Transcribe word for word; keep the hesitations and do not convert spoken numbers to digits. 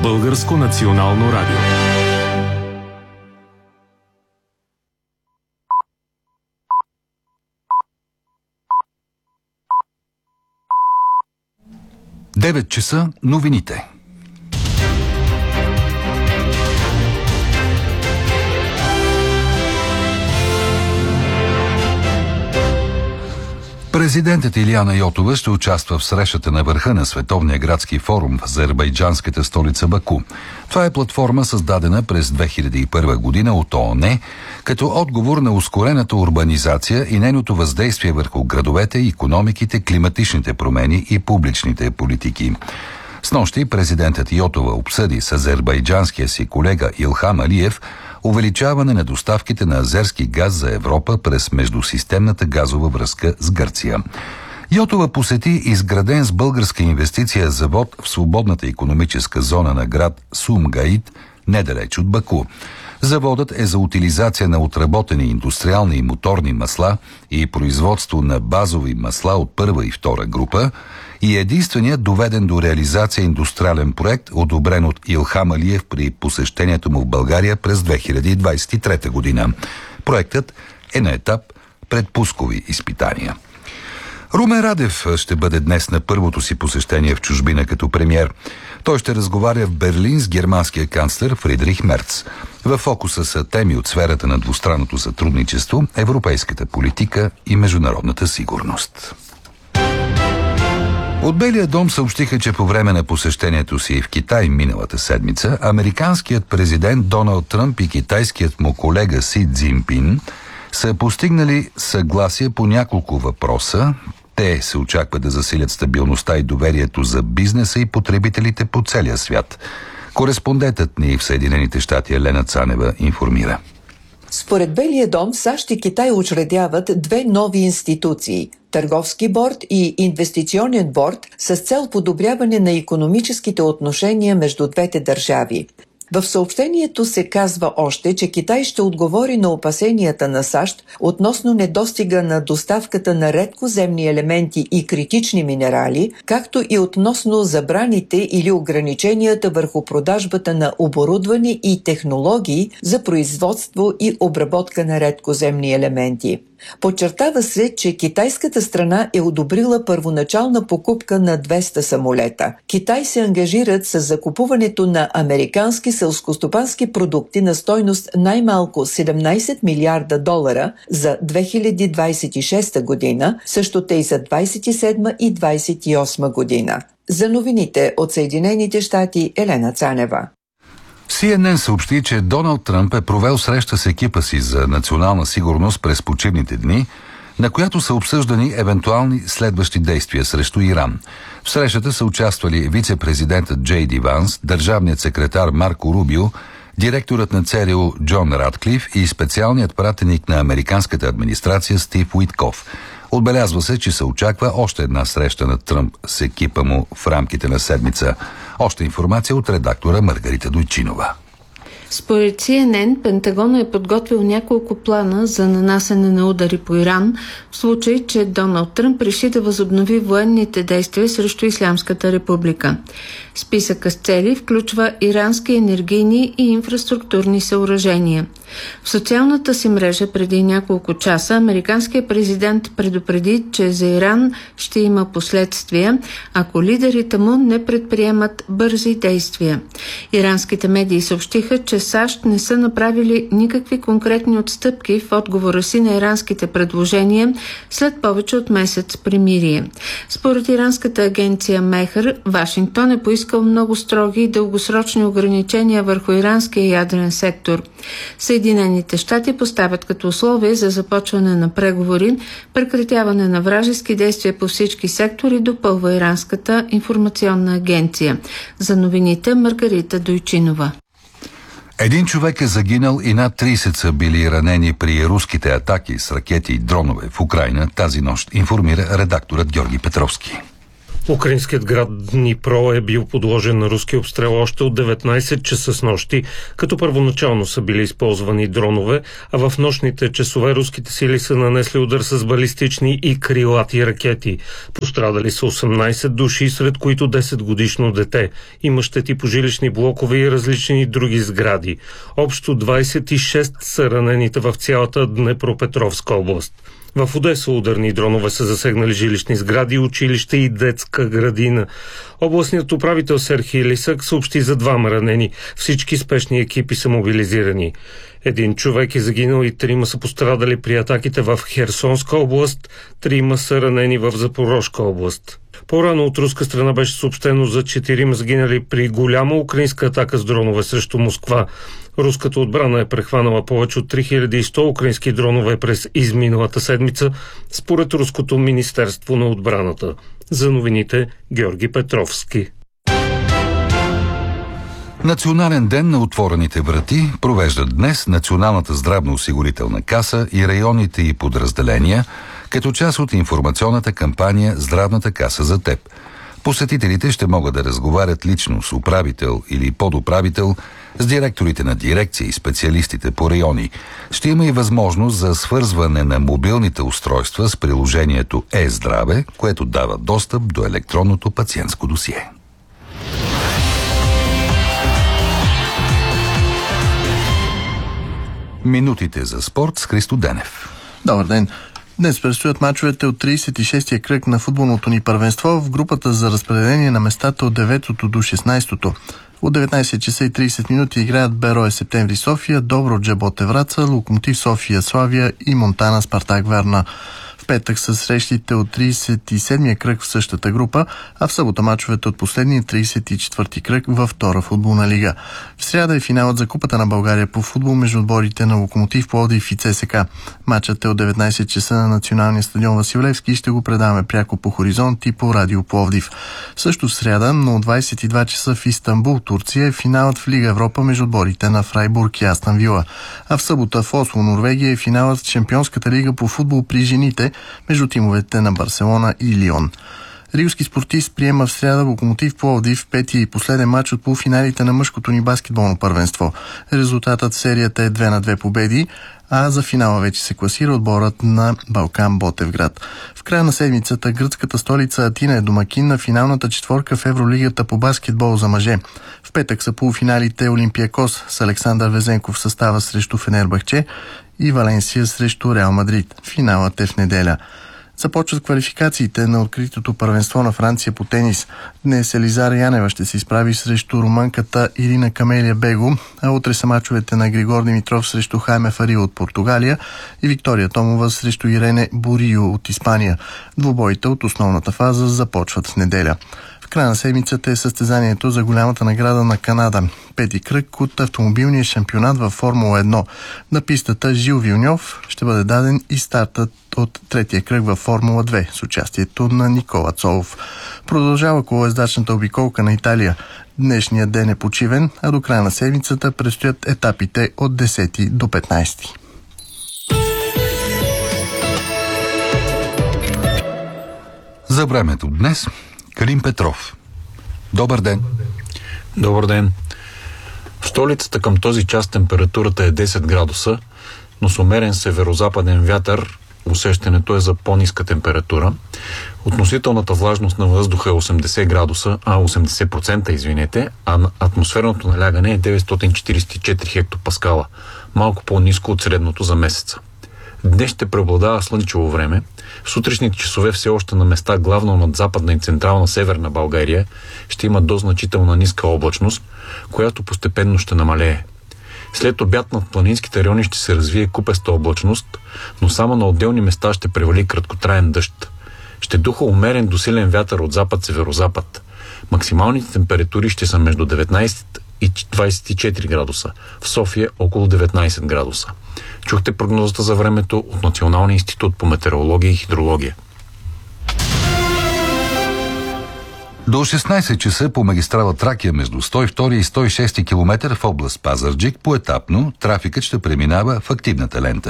Българско национално радио. девет часа новините. Президентът Илияна Йотова ще участва в срещата на върха на Световния градски форум в азербайджанската столица Баку. Това е платформа, създадена през две хиляди и първа година от ООН, като отговор на ускорената урбанизация и нейното въздействие върху градовете, икономиките, климатичните промени и публичните политики. Снощи президентът Йотова обсъди с азербайджанския си колега Илхам Алиев увеличаване на доставките на азерски газ за Европа през междусистемната газова връзка с Гърция. Йотова посети изграден с българска инвестиция завод в свободната икономическа зона на град Сумгаит, недалеч от Баку. Заводът е за утилизация на отработени индустриални и моторни масла и производство на базови масла от първа и втора група и единственият доведен до реализация индустриален проект, одобрен от Илхам Алиев при посещението му в България през две хиляди двадесет и трета година. Проектът е на етап предпускови изпитания. Румен Радев ще бъде днес на първото си посещение в чужбина като премиер. Той ще разговаря в Берлин с германския канцлер Фридрих Мерц. В фокуса са теми от сферата на двустранното сътрудничество, европейската политика и международната сигурност. От Белия дом съобщиха, че по време на посещението си в Китай миналата седмица, американският президент Доналд Тръмп и китайският му колега Си Цзинпин са постигнали съгласие по няколко въпроса. Те се очаква да засилят стабилността и доверието за бизнеса и потребителите по целия свят. Кореспондентът ни в Съединените щати Елена Цанева информира. Според Белия дом, САЩ и Китай учредяват две нови институции – Търговски борд и Инвестиционен борд, с цел подобряване на икономическите отношения между двете държави. В съобщението се казва още, че Китай ще отговори на опасенията на САЩ относно недостига на доставката на редкоземни елементи и критични минерали, както и относно забраните или ограниченията върху продажбата на оборудване и технологии за производство и обработка на редкоземни елементи. Подчертава се, че китайската страна е одобрила първоначална покупка на двеста самолета. Китай се ангажират с закупуването на американски селскостопански продукти на стойност най-малко седемнадесет милиарда долара за две хиляди двадесет и шеста година, същото и за двадесет и седма и двадесет и осма година. За новините от Съединените щати Елена Цанева. Си Ен Ен съобщи, че Доналд Тръмп е провел среща с екипа си за национална сигурност през почивните дни, на която са обсъждани евентуални следващи действия срещу Иран. В срещата са участвали вице-президентът Джей Ди Ванс, държавният секретар Марко Рубио, директорът на Це Ер У Джон Ратклиф и специалният пратеник на американската администрация Стив Уитков. Отбелязва се, че се очаква още една среща на Тръмп с екипа му в рамките на седмица. Още информация от редактора Маргарита Дойчинова. Според Си Ен Ен, Пентагона е подготвил няколко плана за нанасене на удари по Иран, в случай, че Доналд Тръмп реши да възобнови военните действия срещу Ислямската република. Списъка с цели включва ирански енергийни и инфраструктурни съоръжения. В социалната си мрежа преди няколко часа американският президент предупреди, че за Иран ще има последствия, ако лидерите му не предприемат бързи действия. Иранските медии съобщиха, че САЩ не са направили никакви конкретни отстъпки в отговора си на иранските предложения след повече от месец примирие. Според иранската агенция Мехър, Вашингтон е поискал много строги и дългосрочни ограничения върху иранския ядрен сектор. Съединените щати поставят като условие за започване на преговори прекратяване на вражески действия по всички сектори, допълва иранската информационна агенция. За новините Маргарита Дойчинова. Един човек е загинал и над тридесет са били ранени при руските атаки с ракети и дронове в Украйна тази нощ, информира редакторът Георги Петровски. Украинският град Днипро е бил подложен на руски обстрел още от деветнайсет часа с нощи, като първоначално са били използвани дронове, а в нощните часове руските сили са нанесли удар с балистични и крилати ракети. Пострадали са осемнайсет души, сред които десет годишно дете. Има щети по жилищни блокове и различни други сгради. Общо двайсет и шест са ранените в цялата Днепропетровска област. В Одеса ударни дронове са засегнали жилищни сгради, училище и детска градина. Областният управител Серхий Лисак съобщи за двама ранени. Всички спешни екипи са мобилизирани. Един човек е загинал и трима са пострадали при атаките в Херсонска област, трима са ранени в Запорожка област. По-рано от руска страна беше съобщено за четирима загинали при голяма украинска атака с дронове срещу Москва. Руската отбрана е прехванала повече от три хиляди и сто украински дронове през изминалата седмица, според Руското министерство на отбраната. За новините Георги Петровски. Национален ден на отворените врати провеждат днес Националната здравноосигурителна каса и районните й подразделения, като част от информационната кампания «Здравната каса за теб». Посетителите ще могат да разговарят лично с управител или подуправител, с директорите на дирекция и специалистите по райони. Ще има и възможност за свързване на мобилните устройства с приложението Е-здраве, което дава достъп до електронното пациентско досие. Минутите за спорт с Христо Денев. Добър ден! Днес предстоят мачовете от трийсет и шестия кръг на футболното ни първенство в групата за разпределение на местата от деветото до шестнайсетото. От деветнайсет часа и трийсет минути играят Берое Септември София, Добруджа Ботев Враца, Локомотив София Славия и Монтана Спартак Варна. В петък са срещите от трийсет и седмия кръг в същата група, а в събота мачовете от последния трийсет и четвърти кръг във втора футболна лига. В сряда е финалът за Купата на България по футбол между отборите на Локомотив Пловдив и ЦСКА. Матчът е от деветнайсет часа на Националния стадион Васил Левски и ще го предаваме пряко по Хоризонт и по Радио Пловдив. Също в сряда, но от двайсет и два часа в Истанбул, Турция, е финалът в Лига Европа между отборите на Фрайбург и Астън Вила. А в събота в Осло, Норвегия, е финалът в Шампионската лига по футбол при жените между тимовете на Барселона и Лион. Рилски спортист приема в сряда Локомотив Пловдив в петия и последен матч от полуфиналите на мъжкото ни баскетболно първенство. Резултатът в серията е две на две победи, а за финала вече се класира отборът на Балкан Ботевград. В края на седмицата гръцката столица Атина е домакин на финалната четворка в Евролигата по баскетбол за мъже. В петък са полуфиналите Олимпиакос с Александър Везенков в състава срещу Фенербахче и Валенсия срещу Реал Мадрид. Финалът е в неделя. Започват квалификациите на откритото първенство на Франция по тенис. Днес Елизара Янева ще се изправи срещу румънката Ирина Камелия Бего, а утре са мачовете на Григор Димитров срещу Хайме Фарио от Португалия и Виктория Томова срещу Ирене Борио от Испания. Двубоите от основната фаза започват в неделя. В края на седмицата е състезанието за голямата награда на Канада. Пети кръг от автомобилния шампионат във Формула едно. На пистата Жил Вилньов ще бъде даден и стартът от третия кръг във Формула две с участието на Никола Цолов. Продължава колоездачната обиколка на Италия. Днешният ден е почивен, а до края на седмицата предстоят етапите от десети до петнайсети. За времето днес Калин Петров. Добър ден! Добър ден! В столицата към този час температурата е десет градуса, но с умерен северо-западен вятър усещането е за по-ниска температура. Относителната влажност на въздуха е осемдесет градуса, а осемдесет процента, извинете, а атмосферното налягане е деветстотин четирийсет и четири хектопаскала, малко по-ниско от средното за месеца. Днес ще преобладава слънчево време. В сутрешните часове все още на места, главно над западна и централна северна България, ще има до значителна ниска облачност, която постепенно ще намалее. След обяд над планинските райони ще се развие купеста облачност, но само на отделни места ще превали краткотраен дъжд. Ще духа умерен до силен вятър от запад-северозапад. Максималните температури ще са между деветнайсет и двайсет и четири градуса. В София около деветнайсет градуса. Чухте прогнозата за времето от Националния институт по метеорология и хидрология. До шестнайсет часа по магистрала Тракия между сто и втори и сто и шести километър в област Пазарджик поетапно трафикът ще преминава в активната лента.